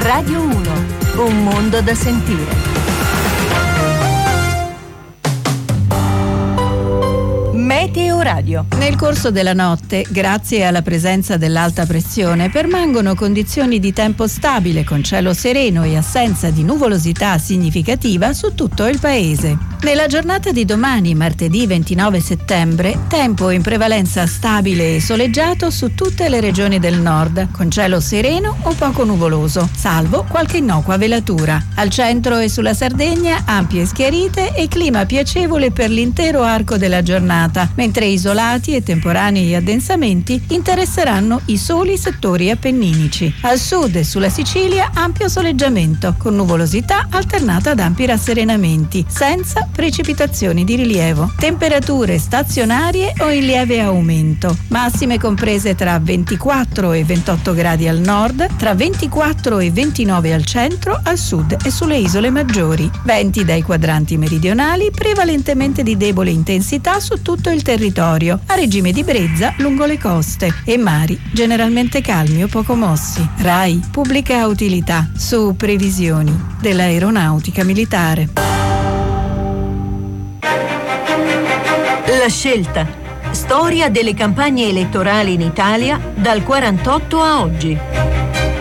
Radio 1, un mondo da sentire. Meteo Radio. Nel corso della notte, grazie alla presenza dell'alta pressione, permangono condizioni di tempo stabile con cielo sereno e assenza di nuvolosità significativa su tutto il paese. Nella giornata di domani, martedì 29 settembre, tempo in prevalenza stabile e soleggiato su tutte le regioni del nord, con cielo sereno o poco nuvoloso, salvo qualche innocua velatura. Al centro e sulla Sardegna, ampie schiarite e clima piacevole per l'intero arco della giornata, mentre isolati e temporanei addensamenti interesseranno i soli settori appenninici. Al sud e sulla Sicilia ampio soleggiamento, con nuvolosità alternata ad ampi rasserenamenti, senza precipitazioni di rilievo. Temperature stazionarie o in lieve aumento, massime comprese tra 24 e 28 gradi al nord, tra 24 e 29 al centro, al sud e sulle isole maggiori. Venti dai quadranti meridionali, prevalentemente di debole intensità su tutto il territorio, a regime di brezza lungo le coste, e mari generalmente calmi o poco mossi. RAI Pubblica Utilità, su previsioni dell'aeronautica militare. La scelta. Storia delle campagne elettorali in Italia dal 48 a oggi.